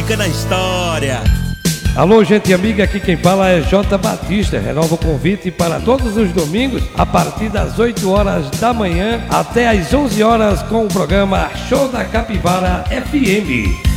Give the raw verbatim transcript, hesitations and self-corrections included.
fica na história. Alô, gente amiga, aqui quem fala é J. Batista. Renova o convite para todos os domingos, a partir das oito horas da manhã até às onze horas, com o programa Show da Capivara F M.